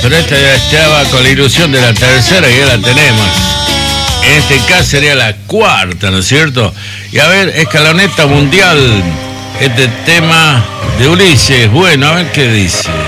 pero esta ya estaba con la ilusión de la tercera y ya la tenemos. En este caso sería la cuarta, ¿no es cierto? Y a ver, escaloneta mundial, este tema de Ulises. Bueno, a ver qué dice.